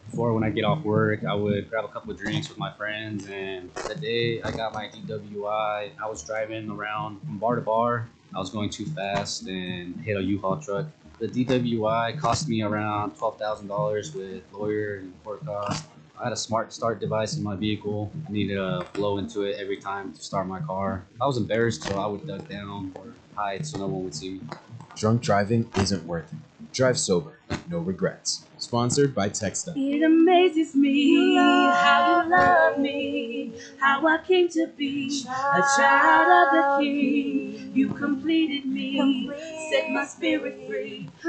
Before, when I get off work, I would grab a couple of drinks with my friends. And the day I got my DWI, I was driving around from bar to bar. I was going too fast and hit a U-Haul truck. The DWI cost me around $12,000 with lawyer and court costs. I had a smart start device in my vehicle. I needed to blow into it every time to start my car. I was embarrassed, so I would duck down or hide so no one would see me. Drunk driving isn't worth it. Drive sober, no regrets. Sponsored by TechStuff. It amazes me how you love me, how I came to be a child of the King. You completed me, set my spirit free.